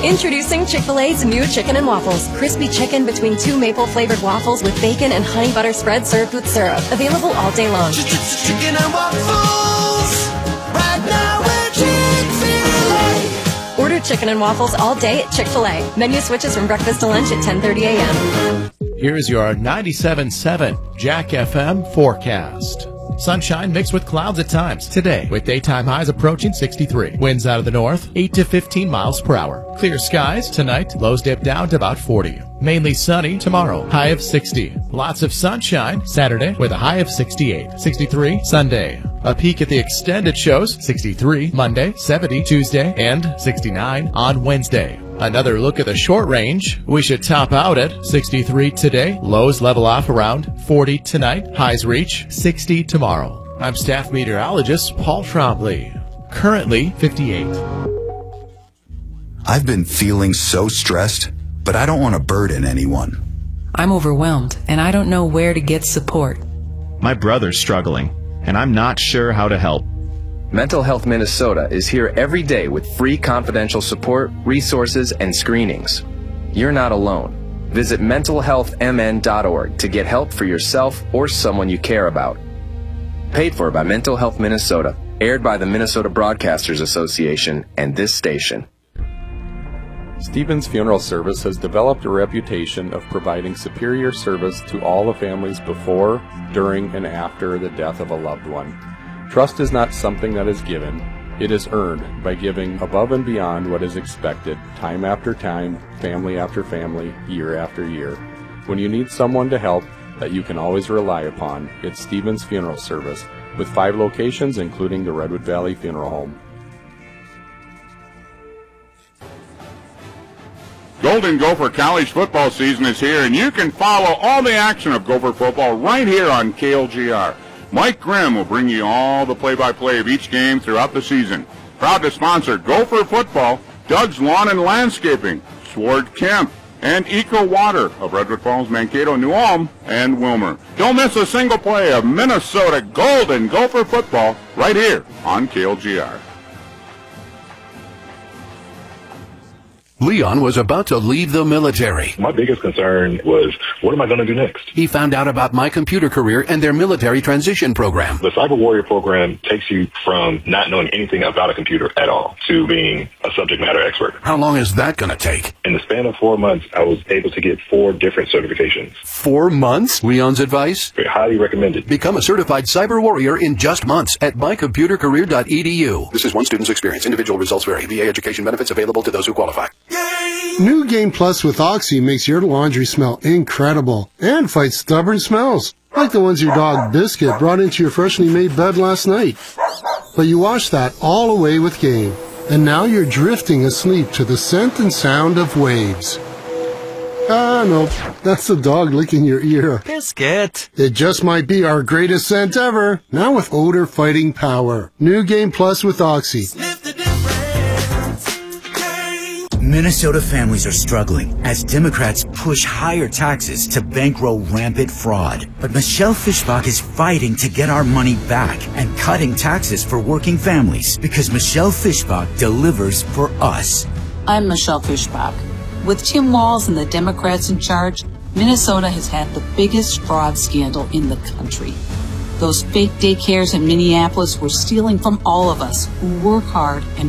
Introducing Chick-fil-A's new Chicken and Waffles. Crispy chicken between 2 maple-flavored waffles with bacon and honey butter spread served with syrup. Available all day long. Chicken and waffles. Right now at Chick-fil-A. Order Chicken and Waffles all day at Chick-fil-A. Menu switches from breakfast to lunch at 10:30 a.m. Here's your 97.7 Jack FM forecast. Sunshine mixed with clouds at times today, with daytime highs approaching 63. Winds out of the north, 8 to 15 miles per hour. Clear skies tonight, lows dip down to about 40. Mainly sunny tomorrow, high of 60. Lots of sunshine Saturday with a high of 68. 63 Sunday. A peek at the extended shows, 63 Monday, 70 Tuesday, and 69 on Wednesday. Another look at the short range. We should top out at 63 today. Lows level off around 40 tonight. Highs reach 60 tomorrow. I'm staff meteorologist Paul Trombley. Currently 58. I've been feeling so stressed, but I don't want to burden anyone. I'm overwhelmed, and I don't know where to get support. My brother's struggling, and I'm not sure how to help. Mental Health Minnesota is here every day with free confidential support, resources, and screenings. You're not alone. Visit mentalhealthmn.org to get help for yourself or someone you care about. Paid for by Mental Health Minnesota, aired by the Minnesota Broadcasters Association and this station. Stevens Funeral Service has developed a reputation of providing superior service to all the families before, during, and after the death of a loved one. Trust is not something that is given. It is earned by giving above and beyond what is expected, time after time, family after family, year after year. When you need someone to help that you can always rely upon, it's Stevens Funeral Service, with 5 locations including the Redwood Valley Funeral Home. Golden Gopher College football season is here, and you can follow all the action of Gopher football right here on KLGR. Mike Grimm will bring you all the play-by-play of each game throughout the season. Proud to sponsor Gopher football, Doug's Lawn and Landscaping, Sword Kemp, and Eco Water of Redwood Falls, Mankato, New Ulm, and Wilmer. Don't miss a single play of Minnesota Golden Gopher football right here on KLGR. Leon was about to leave the military. My biggest concern was, what am I going to do next? He found out about My Computer Career and their military transition program. The Cyber Warrior program takes you from not knowing anything about a computer at all to being a subject matter expert. How long is that going to take? In the span of 4 months, I was able to get 4 different certifications. 4 months? Leon's advice? Very highly recommended. Become a certified cyber warrior in just months at mycomputercareer.edu. This is one student's experience. Individual results vary. VA education benefits available to those who qualify. New Game Plus with Oxy makes your laundry smell incredible and fights stubborn smells, like the ones your dog Biscuit brought into your freshly made bed last night. But you wash that all away with Game, and now you're drifting asleep to the scent and sound of waves. Ah, no, that's the dog licking your ear. Biscuit. It just might be our greatest scent ever, now with odor-fighting power. New Game Plus with Oxy. Minnesota families are struggling as Democrats push higher taxes to bankroll rampant fraud. But Michelle Fischbach is fighting to get our money back and cutting taxes for working families because Michelle Fischbach delivers for us. I'm Michelle Fischbach. With Tim Walz and the Democrats in charge, Minnesota has had the biggest fraud scandal in the country. Those fake daycares in Minneapolis were stealing from all of us who work hard and